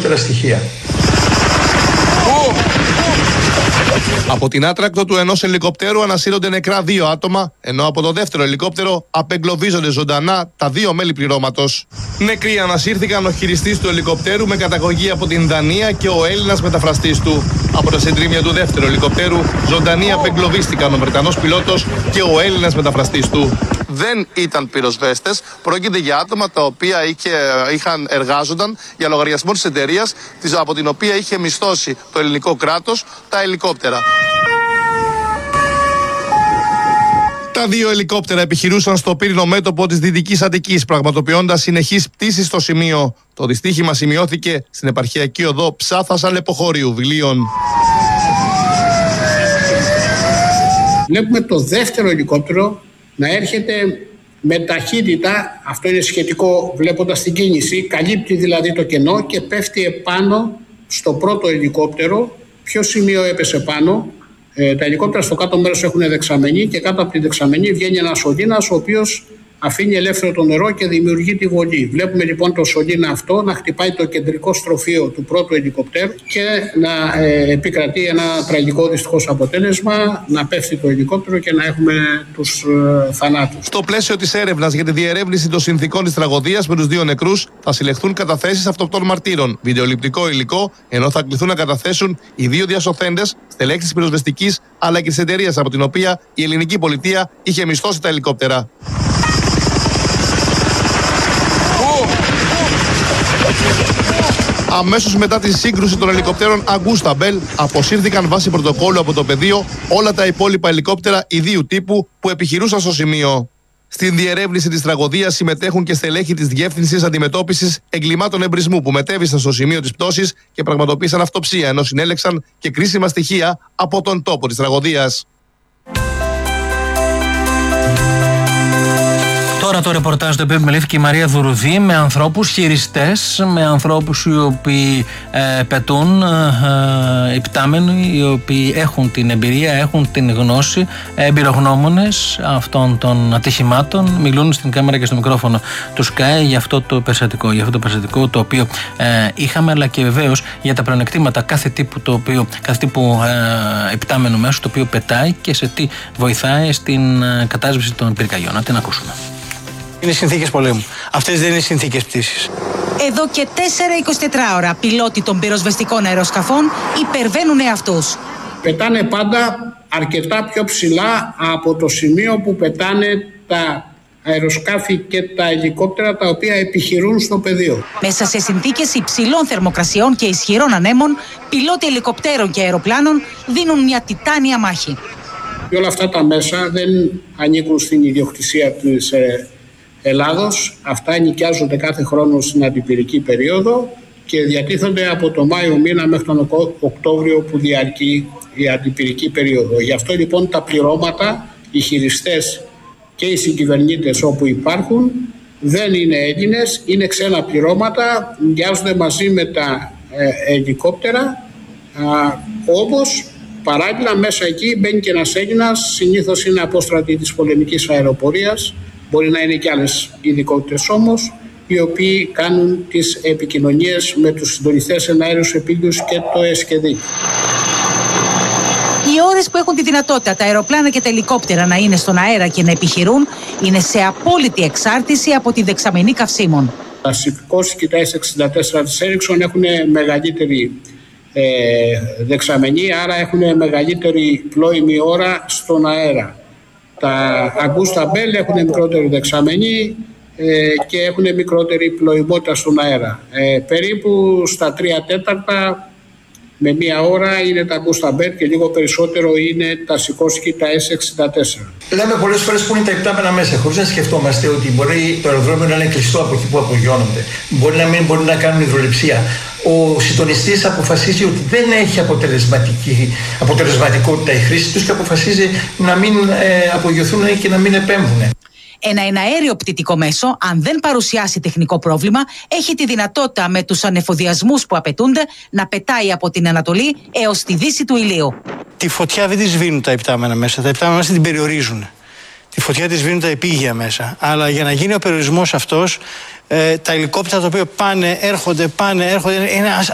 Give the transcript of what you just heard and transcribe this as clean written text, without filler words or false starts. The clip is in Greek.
περισσότερα στοιχεία. Από την άτρακτο του ενός ελικοπτέρου ανασύρονται νεκρά 2 άτομα, ενώ από το δεύτερο ελικόπτερο απεγκλωβίζονται ζωντανά τα 2 μέλη πληρώματος. Νεκροί ανασύρθηκαν ο χειριστής του ελικοπτέρου με καταγωγή από την Δανία και ο Έλληνας μεταφραστής του. Από τα συντρίμμια του δεύτερου ελικοπτέρου, ζωντανοί απεγκλωβίστηκαν ο Βρετανός πιλότος και ο Έλληνας μεταφραστής του. Δεν ήταν πυροσβέστες, πρόκειται για άτομα τα οποία εργάζονταν για λογαριασμό της εταιρείας από την οποία είχε μισθώσει το ελληνικό κράτος τα ελικόπτερα. Τα 2 ελικόπτερα επιχειρούσαν στο πύρινο μέτωπο της Δυτικής Αττικής, πραγματοποιώντας συνεχείς πτήσεις στο σημείο. Το δυστύχημα σημειώθηκε στην επαρχιακή οδό Ψάθας Αλεποχώριου Βιλίων. Βλέπουμε το δεύτερο ελικόπτερο να έρχεται με ταχύτητα, αυτό είναι σχετικό βλέποντας την κίνηση, καλύπτει δηλαδή το κενό και πέφτει επάνω στο πρώτο ελικόπτερο. Ποιο σημείο έπεσε πάνω? Τα ελικόπτερα στο κάτω μέρος έχουν δεξαμενή και κάτω από τη δεξαμενή βγαίνει ένας σωλήνας ο οποίος αφήνει ελεύθερο το νερό και δημιουργεί τη βολή. Βλέπουμε λοιπόν το σωλήνα αυτό να χτυπάει το κεντρικό στροφείο του πρώτου ελικοπτέρου και να επικρατεί ένα τραγικό δυστυχώς αποτέλεσμα, να πέφτει το ελικόπτερο και να έχουμε τους θανάτους. Στο πλαίσιο της έρευνας για τη διερεύνηση των συνθηκών της τραγωδίας με τους 2 νεκρούς θα συλλεχθούν καταθέσεις αυτοπτών μαρτύρων, βιντεοληπτικό υλικό, ενώ θα κληθούν να καταθέσουν οι 2 διασωθέντες, στελέχοι της πυροσβεστικής αλλά και της εταιρείας από την οποία η ελληνική πολιτεία είχε μισθώσει τα ελικόπτερα. Αμέσως μετά τη σύγκρουση των ελικοπτέρων Αγκούστα Μπέλ, αποσύρθηκαν βάσει πρωτοκόλλου από το πεδίο όλα τα υπόλοιπα ελικόπτερα ιδίου τύπου που επιχειρούσαν στο σημείο. Στην διερεύνηση της τραγωδίας συμμετέχουν και στελέχοι της Διεύθυνσης Αντιμετώπισης Εγκλημάτων Εμπρισμού που μετέβησαν στο σημείο της πτώσης και πραγματοποίησαν αυτοψία, ενώ συνέλεξαν και κρίσιμα στοιχεία από τον τόπο της τραγωδίας. Τώρα το ρεπορτάζ το οποίο επιμελήθηκε η Μαρία Δουρουδή με ανθρώπους χειριστές, με ανθρώπους οι οποίοι πετούν, υπτάμενοι, οι οποίοι έχουν την εμπειρία, έχουν την γνώση, εμπειρογνώμονες αυτών των ατυχημάτων, μιλούν στην κάμερα και στο μικρόφωνο του ΣΚΑΕ για αυτό το περιστατικό, το οποίο είχαμε, αλλά και βεβαίως για τα πλεονεκτήματα κάθε τύπου υπτάμενου μέσου το οποίο πετάει και σε τι βοηθάει στην κατάσβεση των πυρκαγιών. Να την ακούσουμε. Είναι συνθήκες πολέμου. Αυτές δεν είναι συνθήκες πτήσης. Εδώ και 4-24 ώρα πιλότοι των πυροσβεστικών αεροσκαφών υπερβαίνουν εαυτούς. Πετάνε πάντα αρκετά πιο ψηλά από το σημείο που πετάνε τα αεροσκάφη και τα ελικόπτερα τα οποία επιχειρούν στο πεδίο. Μέσα σε συνθήκες υψηλών θερμοκρασιών και ισχυρών ανέμων, πιλότοι ελικοπτέρων και αεροπλάνων δίνουν μια τιτάνια μάχη. Και όλα αυτά τα μέσα δεν ανήκουν στην ιδιοκτησία της Ελλάδος. Αυτά νοικιάζονται κάθε χρόνο στην αντιπυρική περίοδο και διατίθενται από το Μάιο μήνα μέχρι τον Οκτώβριο που διαρκεί η αντιπυρική περίοδο. Γι' αυτό λοιπόν τα πληρώματα, οι χειριστές και οι συγκυβερνήτες όπου υπάρχουν δεν είναι Έλληνες, είναι ξένα πληρώματα, νοικιάζονται μαζί με τα ελικόπτερα, όπως παράλληλα μέσα εκεί μπαίνει και ένας Έλληνας, συνήθως είναι απόστρατη της πολεμικής αεροπορίας, μπορεί να είναι και άλλες ειδικότητες όμως, οι οποίοι κάνουν τις επικοινωνίες με τους συντονιστές εναέριους επίγειους και το ΕΣΚΕΔΗ. Οι ώρες που έχουν τη δυνατότητα τα αεροπλάνα και τα ελικόπτερα να είναι στον αέρα και να επιχειρούν είναι σε απόλυτη εξάρτηση από τη δεξαμενή καυσίμων. Τα Σιπκός και τα S64 της Ericsson έχουν μεγαλύτερη δεξαμενή, άρα έχουν μεγαλύτερη πλώιμη ώρα στον αέρα. Τα Αγκούστα Μπέλ έχουν μικρότερη δεξαμενή και έχουν μικρότερη πλοημότητα στον αέρα. Περίπου στα 3/4 με μία ώρα είναι τα Αγκούστα Μπέλ και λίγο περισσότερο είναι τα Σικόσκι, τα S64. Λέμε πολλές φορές που είναι τα υπτάμενα μέσα, χωρίς να σκεφτόμαστε ότι μπορεί το αεροδρόμιο να είναι κλειστό από εκεί που απογειώνονται. Μπορεί να μην μπορεί να κάνουν υδροληψία. Ο συντονιστής αποφασίζει ότι δεν έχει αποτελεσματικότητα η χρήση τους και αποφασίζει να μην απογειωθούν και να μην επέμβουν. Ένα εναέριο πτυτικό μέσο, αν δεν παρουσιάσει τεχνικό πρόβλημα, έχει τη δυνατότητα με τους ανεφοδιασμούς που απαιτούνται να πετάει από την Ανατολή έως τη δύση του ηλίου. Τη φωτιά δεν τη σβήνουν τα υπτάμενα μέσα. Τα υπτάμενα μέσα την περιορίζουν. Τη φωτιά τη σβήνουν τα επίγεια μέσα. Αλλά για να γίνει ο περιορισμός αυτός, τα ελικόπτερα τα οποία πάνε, έρχονται, είναι